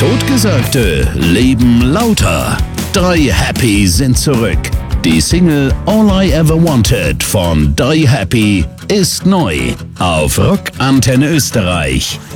Totgesagte leben lauter. 3 Happy sind zurück. Die Single All I Ever Wanted von Die Happy ist neu auf Rock Antenne Österreich.